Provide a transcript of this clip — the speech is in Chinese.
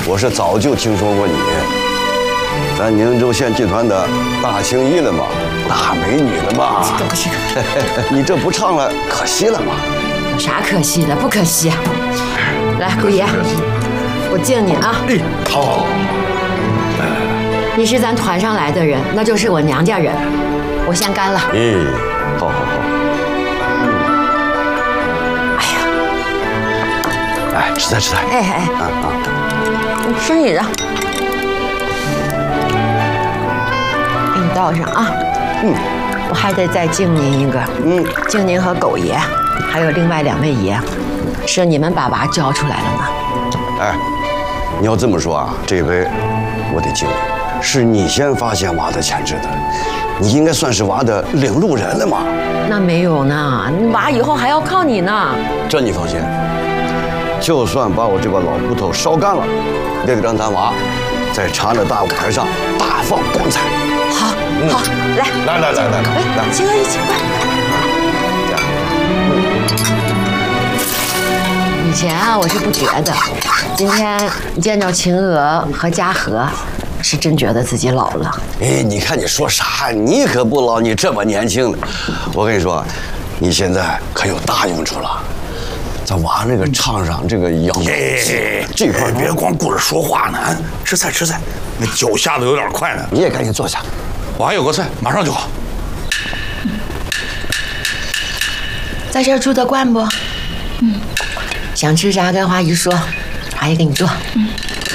我是早就听说过你，咱宁州县集团的大青衣了嘛，大美女了嘛。 这个， 你这不唱了，可惜了嘛。 有啥可惜的？不可惜。来，姑爷，我敬你啊。 哎，好。 你是咱团上来的人，那就是我娘家人，我先干了。 好。哎，吃菜。 你吃你的，给你倒上啊。我还得再敬您一个。敬您和狗爷，还有另外2位爷，是你们把娃教出来了呢。 哎，你要这么说啊，这回我得敬你，是你先发现娃的潜质的，你应该算是娃的领路人了嘛。 那没有呢，娃以后还要靠你呢。 这你放心，就算把我这把老骨头烧干了，也得让咱娃在长安的大舞台上大放光彩。 好，来，齐哥一起快。以前啊，我是不觉得，今天见着秦娥和嘉禾，是真觉得自己老了。 哎，你看你说啥？你可不老，你这么年轻呢。我跟你说，你现在可有大用处了。咱娃那个唱上这个阳光，这块别光顾着说话呢，吃菜，那脚下的有点快呢。 你也赶紧坐下， 我还有个菜，马上就好。 在这儿住得惯不？想吃啥跟华姨说，华姨给你做。